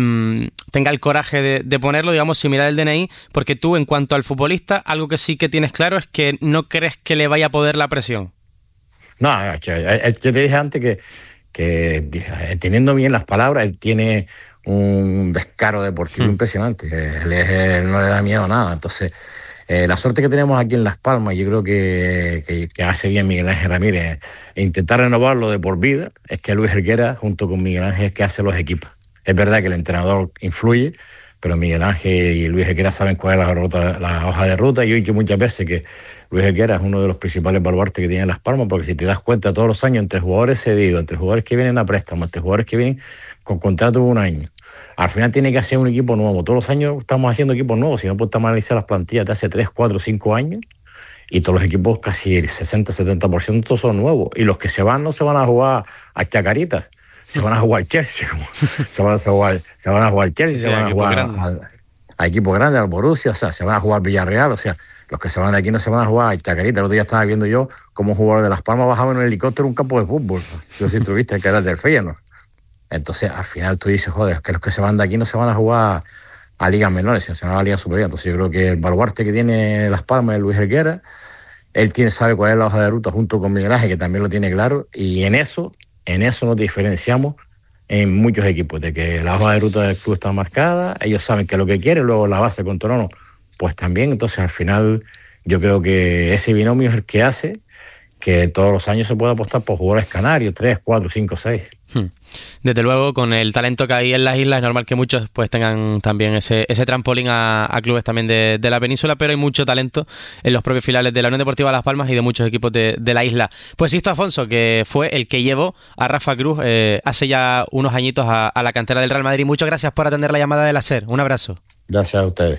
Speaker 2: tenga el coraje de ponerlo, digamos, sin mirar el DNI, porque tú, en cuanto al futbolista, algo que sí que tienes claro es que no crees que le vaya a poder la presión. No, yo te dije antes que teniendo bien las palabras, él tiene un descaro deportivo impresionante. Él no le da miedo a nada, entonces... la suerte que tenemos aquí en Las Palmas, yo creo que hace bien Miguel Ángel Ramírez, e intentar renovarlo de por vida, es que Luis Helguera, junto con Miguel Ángel, es que hace los equipos. Es verdad que el entrenador influye, pero Miguel Ángel y Luis Helguera saben cuál es la hoja de ruta. Yo he dicho muchas veces que Luis Helguera es uno de los principales baluartes que tiene Las Palmas, porque si te das cuenta, todos los años, entre jugadores cedidos, entre jugadores que vienen a préstamo, entre jugadores que vienen con contrato de un año, al final tiene que hacer un equipo nuevo. Todos los años estamos haciendo equipos nuevos. Si no, pues estamos analizando las plantillas de hace 3, 4, 5 años, y todos los equipos, casi el 60-70% son nuevos. Y los que se van no se van a jugar a Chacaritas, se van a jugar al Chelsea. se van a jugar al Chelsea, se van a jugar a equipo grande, al Borussia, o sea, se van a jugar al Villarreal. O sea, los que se van de aquí no se van a jugar a Chacaritas. El otro día estaba viendo yo cómo un jugador de Las Palmas bajaba en un helicóptero un campo de fútbol. Si tuviste, que era el del Feyenoord. Entonces, al final tú dices, joder, que los que se van de aquí no se van a jugar a ligas menores, sino se van a la liga superior. Entonces yo creo que el baluarte que tiene Las Palmas es Luis Helguera. Él sabe cuál es la hoja de ruta junto con Miguel Ángel, que también lo tiene claro, y en eso nos diferenciamos en muchos equipos, de que la hoja de ruta del club está marcada, ellos saben que es lo que quieren, luego la base con Tonono, pues también. Entonces al final yo creo que ese binomio es el que hace que todos los años se pueda apostar por jugadores canarios, 3, 4, 5, 6. Desde luego, con el talento que hay en las islas, es normal que muchos pues tengan también ese trampolín a clubes también de la península, pero hay mucho talento en los propios filiales de la Unión Deportiva Las Palmas y de muchos equipos de la isla. Pues Sixto Afonso, que fue el que llevó a Rafa Cruz hace ya unos añitos a la cantera del Real Madrid. Muchas gracias por atender la llamada de la SER. Un abrazo.
Speaker 3: Gracias a ustedes.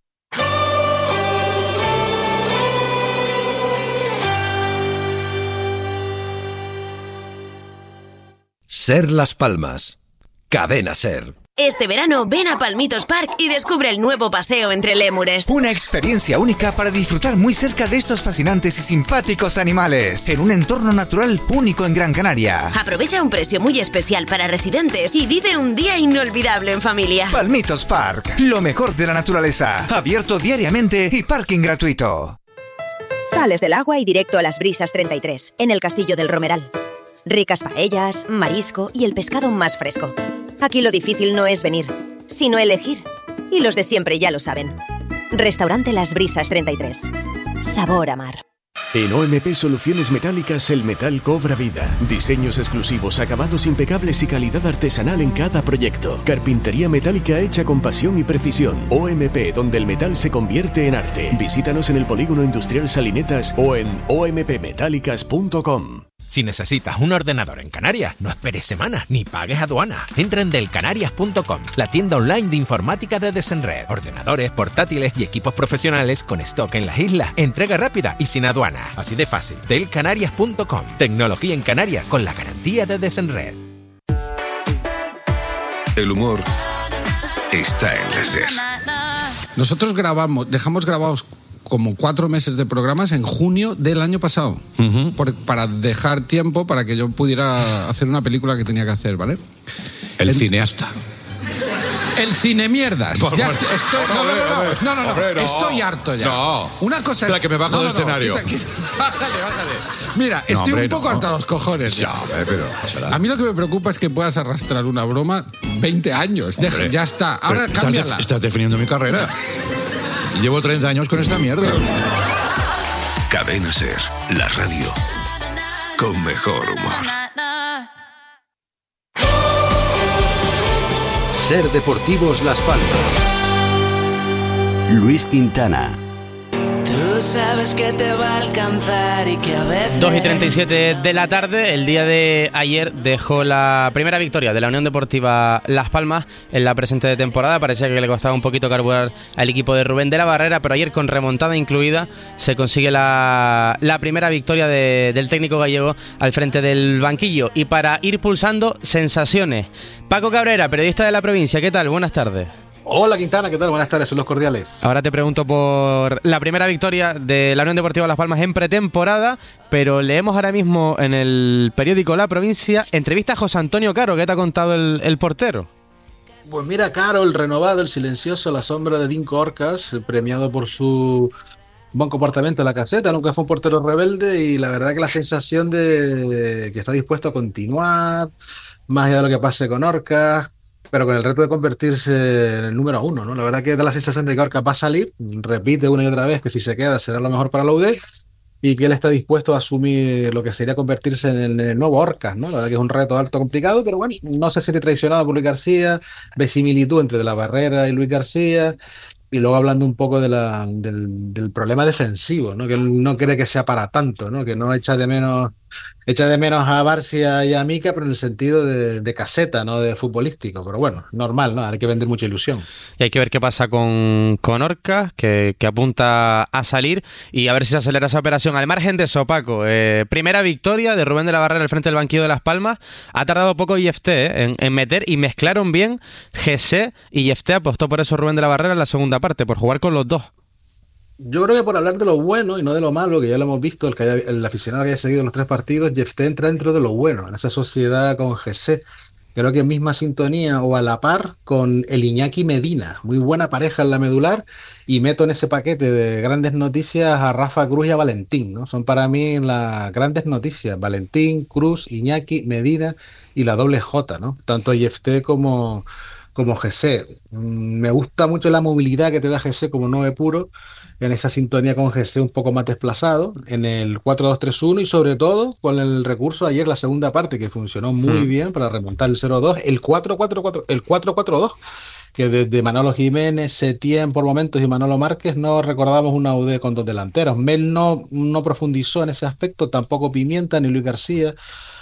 Speaker 28: SER Las Palmas. Cadena SER.
Speaker 8: Este verano ven a Palmitos Park y descubre el nuevo paseo entre lémures.
Speaker 9: Una experiencia única para disfrutar muy cerca de estos fascinantes y simpáticos animales, en un entorno natural único en Gran Canaria.
Speaker 8: Aprovecha un precio muy especial para residentes y vive un día inolvidable en familia.
Speaker 9: Palmitos Park, lo mejor de la naturaleza, abierto diariamente y parking gratuito.
Speaker 8: Sales del agua y directo a las Brisas 33, en el Castillo del Romeral. Ricas paellas, marisco y el pescado más fresco. Aquí lo difícil no es venir, sino elegir. Y los de siempre ya lo saben. Restaurante Las Brisas 33. Sabor a mar.
Speaker 10: En OMP Soluciones Metálicas el metal cobra vida. Diseños exclusivos, acabados impecables y calidad artesanal en cada proyecto. Carpintería metálica hecha con pasión y precisión. OMP, donde el metal se convierte en arte. Visítanos en el Polígono Industrial Salinetas o en ompmetálicas.com.
Speaker 12: Si necesitas un ordenador en Canarias, no esperes semanas ni pagues aduana. Entra en delcanarias.com, la tienda online de informática de Desenred. Ordenadores, portátiles y equipos profesionales con stock en las islas. Entrega rápida y sin aduana. Así de fácil. Delcanarias.com. Tecnología en Canarias con la garantía de Desenred.
Speaker 28: El humor está en la SER.
Speaker 13: Nosotros dejamos grabados como 4 meses de programas en junio del año pasado, para dejar tiempo para que yo pudiera hacer una película que tenía que hacer, ¿vale?
Speaker 14: El cineasta.
Speaker 13: El cine mierdas.
Speaker 14: No,
Speaker 13: estoy harto ya.
Speaker 14: No.
Speaker 13: Una cosa es
Speaker 14: que me bajo del escenario.
Speaker 13: Bájate. Mira, estoy un poco hasta los cojones.
Speaker 14: Ya, pero
Speaker 13: a mí lo que me preocupa es que puedas arrastrar una broma 20 años. Ya está. Ahora cámbiala.
Speaker 14: Estás definiendo mi carrera. Llevo 30 años con esta mierda.
Speaker 28: Cadena SER, la radio con mejor humor. SER Deportivos Las Palmas. Luis Quintana.
Speaker 15: Tú sabes que te va a alcanzar y que a veces...
Speaker 2: 2:37 de la tarde, el día de ayer dejó la primera victoria de la Unión Deportiva Las Palmas en la presente temporada. Parecía que le costaba un poquito carburar al equipo de Rubén de la Barrera, pero ayer con remontada incluida se consigue la primera victoria del técnico gallego al frente del banquillo. Y para ir pulsando sensaciones, Paco Cabrera, periodista de La Provincia, ¿qué tal? Buenas tardes.
Speaker 16: Hola Quintana, ¿qué tal? Buenas tardes, son los cordiales.
Speaker 2: Ahora te pregunto por la primera victoria de la Unión Deportiva Las Palmas en pretemporada, pero leemos ahora mismo en el periódico La Provincia entrevista a José Antonio Caro. ¿Qué te ha contado el portero?
Speaker 16: Pues mira, Caro, el renovado, el silencioso, la sombra de Dinko Orcas, premiado por su buen comportamiento en la caseta. Nunca fue un portero rebelde y la verdad que la sensación de que está dispuesto a continuar, más allá de lo que pase con Orcas, pero con el reto de convertirse en el número 1, ¿no? La verdad que da la sensación de que Orcas va a salir, repite una y otra vez que si se queda será lo mejor para la UD y que él está dispuesto a asumir lo que sería convertirse en el nuevo Orcas, ¿no? La verdad que es un reto alto, complicado, pero bueno, no se siente traicionado por Luis García, ve similitud entre De la Barrera y Luis García. Y luego hablando un poco del problema defensivo, ¿no? Que él no cree que sea para tanto, ¿no? Que no echa de menos a Barcia y a Mica, pero en el sentido de caseta, no de futbolístico. Pero bueno, normal, ¿no? Hay que vender mucha ilusión.
Speaker 2: Y hay que ver qué pasa con Orcas, que apunta a salir, y a ver si se acelera esa operación. Al margen de eso, Paco, primera victoria de Rubén de la Barrera al frente del banquillo de Las Palmas. Ha tardado poco IFT en meter, y mezclaron bien GC y IFT. Apostó por eso Rubén de la Barrera en la segunda parte, por jugar con los dos.
Speaker 16: Yo creo que por hablar de lo bueno y no de lo malo, que ya lo hemos visto, el aficionado que haya seguido los 3 partidos, Jefté entra dentro de lo bueno, en esa sociedad con GC. Creo que en misma sintonía o a la par con el Iñaki Medina. Muy buena pareja en la medular, y meto en ese paquete de grandes noticias a Rafa Cruz y a Valentín, ¿no? Son para mí las grandes noticias. Valentín, Cruz, Iñaki, Medina y la doble J, ¿no? Tanto Jefté como como Jesse. Me gusta mucho la movilidad que te da Jesse como 9 puro, en esa sintonía con Jesse un poco más desplazado, en el 4-2-3-1 y sobre todo con el recurso de ayer, la segunda parte, que funcionó muy bien para remontar el 0-2, el 4-4-4, el 4-4-2, que desde Manolo Jiménez, Setién por momentos y Manolo Márquez no recordábamos una UD con 2 delanteros. Mel no profundizó en ese aspecto, tampoco Pimienta, ni Luis García,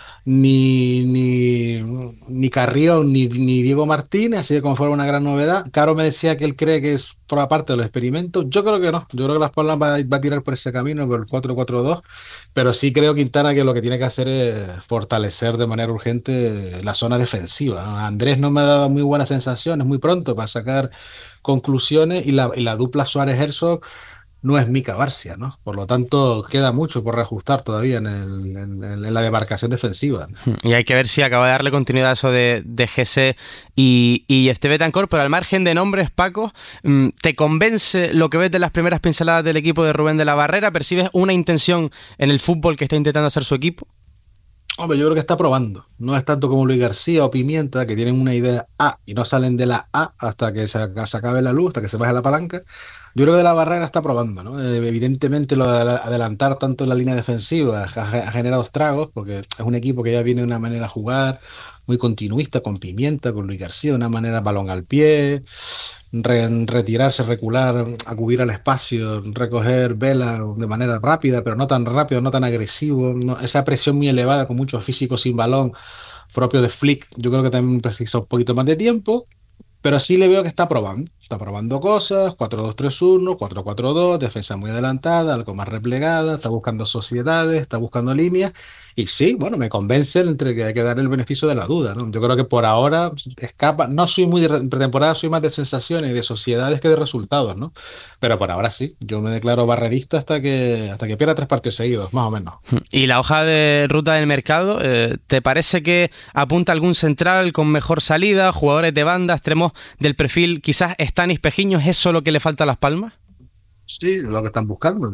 Speaker 16: ni Carrión, ni Diego Martínez, así que como fuera una gran novedad. Caro me decía que él cree que es por parte de los experimentos. Yo creo que no, yo creo que Las Palmas va a tirar por ese camino, por el 4-4-2, pero sí creo Quintana que lo que tiene que hacer es fortalecer de manera urgente la zona defensiva, ¿no? Andrés no me ha dado muy buenas sensaciones, muy pronto para sacar conclusiones, y la dupla Suárez-Herzog no es Mica Barcia, ¿no? Por lo tanto, queda mucho por reajustar todavía en la demarcación defensiva.
Speaker 2: Y hay que ver si acaba de darle continuidad a eso de Jesse y Esteve Betancor, pero al margen de nombres, Paco, ¿te convence lo que ves de las primeras pinceladas del equipo de Rubén de la Barrera? ¿Percibes una intención en el fútbol que está intentando hacer su equipo?
Speaker 16: Hombre, yo creo que está probando. No es tanto como Luis García o Pimienta, que tienen una idea A y no salen de la A hasta que se acabe la luz, hasta que se baje la palanca. Yo creo que De la Barrera está probando, ¿no? Evidentemente lo de adelantar tanto en la línea defensiva ha generado estragos, porque es un equipo que ya viene de una manera a jugar muy continuista, con Pimienta, con Luis García, de una manera balón al pie, retirarse, recular, acudir al espacio, recoger vela de manera rápida, pero no tan rápido, no tan agresivo, esa presión muy elevada con muchos físicos sin balón propio de Flick. Yo creo que también precisa un poquito más de tiempo, pero sí le veo que está probando cosas, 4-2-3-1, 4-4-2, defensa muy adelantada, algo más replegada, está buscando sociedades, está buscando líneas, y sí, bueno, me convence entre que hay que darle el beneficio de la duda, ¿no? Yo creo que por ahora escapa, no soy muy de pretemporada, soy más de sensaciones y de sociedades que de resultados, ¿no? Pero por ahora sí, yo me declaro barrerista hasta que pierda 3 partidos seguidos, más o menos.
Speaker 2: ¿Y la hoja de ruta del mercado, te parece que apunta a algún central con mejor salida, jugadores de banda, extremos del perfil quizás Stanis, Pejiño? ¿Es eso lo que le falta a Las Palmas?
Speaker 16: Sí, lo que están buscando.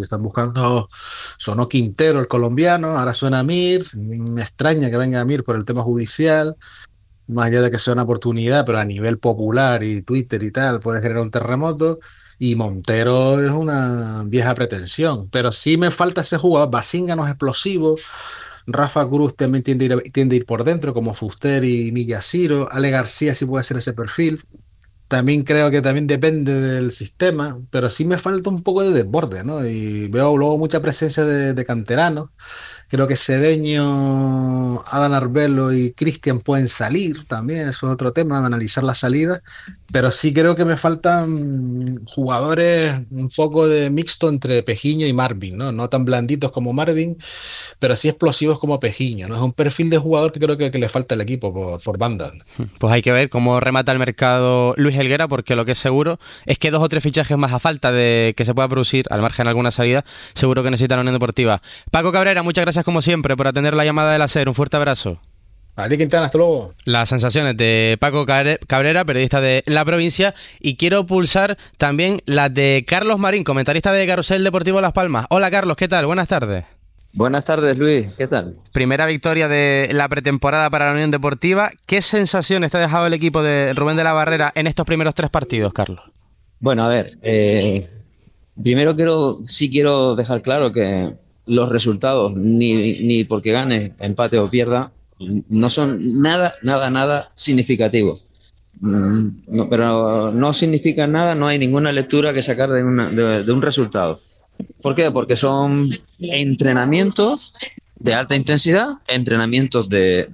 Speaker 16: Sonó Quintero, el colombiano, ahora suena Mir. Me extraña que venga Mir por el tema judicial, más allá de que sea una oportunidad, pero a nivel popular y Twitter y tal puede generar un terremoto. Y Montero es una vieja pretensión, pero sí me falta ese jugador. Basinga no es explosivo. Rafa Cruz también tiende a ir por dentro, como Fuster y Millaciro. Ale García sí puede ser ese perfil. También creo que también depende del sistema, pero sí me falta un poco de desborde, ¿no? Y veo luego mucha presencia de canteranos. Creo que Cedeño, Adán Arbelo y Cristian pueden salir también, eso es otro tema, analizar la salida, pero sí creo que me faltan jugadores un poco de mixto entre Pejiño y Marvin, ¿no? No tan blanditos como Marvin, pero sí explosivos como Pejiño, ¿no? Es un perfil de jugador que creo que le falta al equipo por banda.
Speaker 2: Pues hay que ver cómo remata el mercado Luis Helguera, porque lo que es seguro es que 2 o 3 fichajes más a falta de que se pueda producir, al margen de alguna salida, seguro que necesita la Unión Deportiva. Paco Cabrera, muchas gracias como siempre por atender la llamada del ASER. Un fuerte abrazo.
Speaker 16: A ti, Quintana, hasta luego.
Speaker 2: Las sensaciones de Paco Cabrera, periodista de La Provincia, y quiero pulsar también las de Carlos Marín, comentarista de Carrusel Deportivo Las Palmas. Hola Carlos, ¿qué tal? Buenas tardes.
Speaker 17: Buenas tardes, Luis, ¿qué tal?
Speaker 2: Primera victoria de la pretemporada para la Unión Deportiva. ¿Qué sensaciones te ha dejado el equipo de Rubén de la Barrera en estos primeros 3 partidos, Carlos?
Speaker 17: Bueno, a ver, primero quiero dejar claro que los resultados, ni porque gane, empate o pierda, no son nada significativos. No, pero no significan nada, no hay ninguna lectura que sacar de un resultado. ¿Por qué? Porque son entrenamientos de alta intensidad, entrenamientos de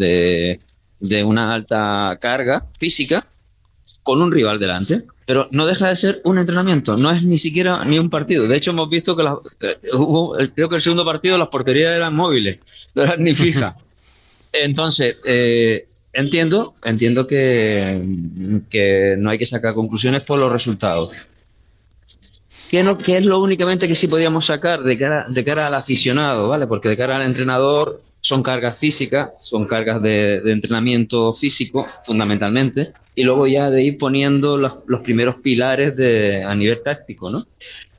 Speaker 17: una alta carga física con un rival delante. Pero no deja de ser un entrenamiento, no es ni siquiera ni un partido. De hecho, hemos visto que creo que el segundo partido las porterías eran móviles, no eran ni fijas. Entonces, entiendo que no hay que sacar conclusiones por los resultados. ¿Qué es lo únicamente que sí podíamos sacar de cara al aficionado, ¿vale? Porque de cara al entrenador son cargas físicas, son cargas de entrenamiento físico, fundamentalmente, y luego ya de ir poniendo los primeros pilares a nivel táctico, ¿no?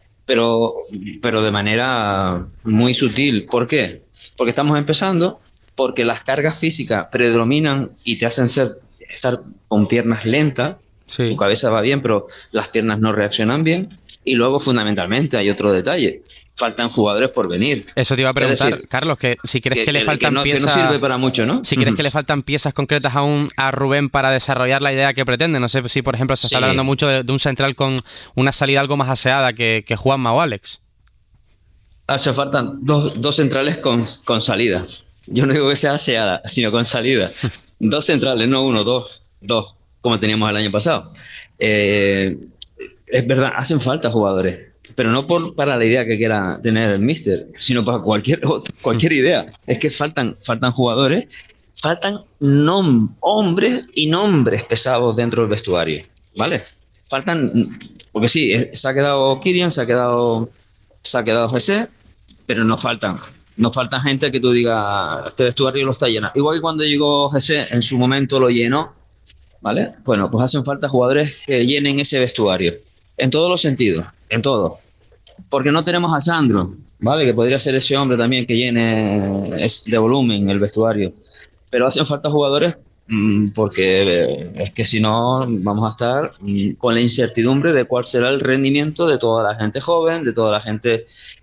Speaker 17: Pero de manera muy sutil. ¿Por qué? Porque estamos empezando porque las cargas físicas predominan y te hacen estar con piernas lentas.
Speaker 2: Sí.
Speaker 17: Tu cabeza va bien, pero las piernas no reaccionan bien. Y luego, fundamentalmente, hay otro detalle. Faltan jugadores por venir.
Speaker 2: Eso te iba a preguntar,
Speaker 17: decir,
Speaker 2: Carlos, que si crees que le faltan piezas...
Speaker 17: Que no sirve para mucho, ¿no?
Speaker 2: Si crees que le faltan piezas concretas a Rubén para desarrollar la idea que pretende. No sé si, por ejemplo, se está hablando mucho de un central con una salida algo más aseada que Juanma o Alex.
Speaker 17: Hace faltan dos centrales con salida. Yo no digo que sea aseada, sino con salida. 2 centrales, no 1, 2, como teníamos el año pasado. Es verdad, hacen falta jugadores. Pero no para la idea que quiera tener el míster, sino para cualquier idea. Es que faltan jugadores, faltan hombres y nombres pesados dentro del vestuario, ¿vale? Faltan, porque sí, se ha quedado Kylian, se ha quedado José, pero nos faltan gente que tú digas, este vestuario lo está llenando. Igual que cuando llegó José, en su momento lo llenó, ¿vale? Bueno, pues hacen falta jugadores que llenen ese vestuario. En todos los sentidos, en todo. Porque no tenemos a Sandro, ¿vale? Que podría ser ese hombre también que llene de volumen el vestuario. Pero hacen falta jugadores porque es que si no vamos a estar con la incertidumbre de cuál será el rendimiento de toda la gente joven, de toda la gente